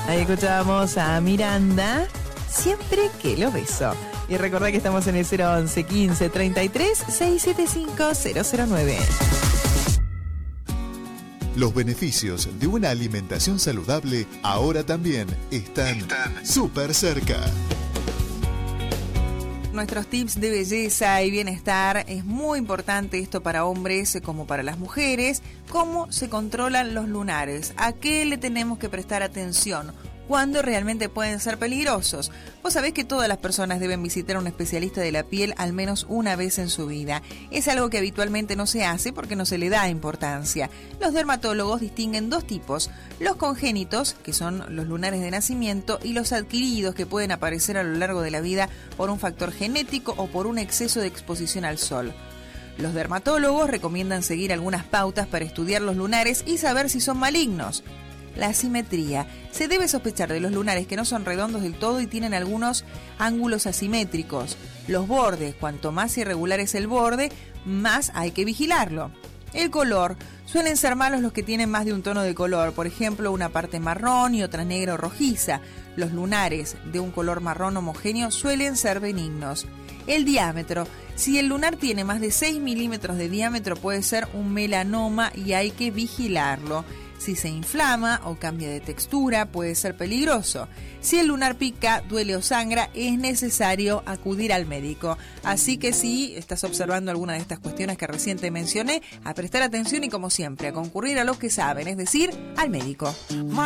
Ahí escuchábamos a Miranda, Siempre que lo beso. Y recordá que estamos en el 011 15 33 675 009. Los beneficios de una alimentación saludable ahora también están súper cerca. Nuestros tips de belleza y bienestar, es muy importante esto para hombres como para las mujeres. ¿Cómo se controlan los lunares? ¿A qué le tenemos que prestar atención? ¿Cuándo realmente pueden ser peligrosos? Vos sabés que todas las personas deben visitar a un especialista de la piel al menos una vez en su vida. Es algo que habitualmente no se hace porque no se le da importancia. Los dermatólogos distinguen dos tipos: los congénitos, que son los lunares de nacimiento, y los adquiridos, que pueden aparecer a lo largo de la vida por un factor genético o por un exceso de exposición al sol. Los dermatólogos recomiendan seguir algunas pautas para estudiar los lunares y saber si son malignos. La asimetría. Se debe sospechar de los lunares que no son redondos del todo y tienen algunos ángulos asimétricos. Los bordes, cuanto más irregular es el borde, más hay que vigilarlo. El color. Suelen ser malos los que tienen más de un tono de color, por ejemplo, una parte marrón y otra negra o rojiza. Los lunares de un color marrón homogéneo suelen ser benignos. El diámetro. Si el lunar tiene más de 6 milímetros de diámetro, puede ser un melanoma y hay que vigilarlo. Si se inflama o cambia de textura, puede ser peligroso. Si el lunar pica, duele o sangra, es necesario acudir al médico. Así que si estás observando alguna de estas cuestiones que recién te mencioné, a prestar atención y, como siempre, a concurrir a los que saben, es decir, al médico.